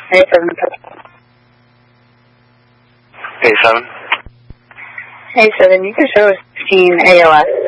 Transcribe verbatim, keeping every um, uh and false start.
A seven. A seven. A seven, you can show us sixteen A L S.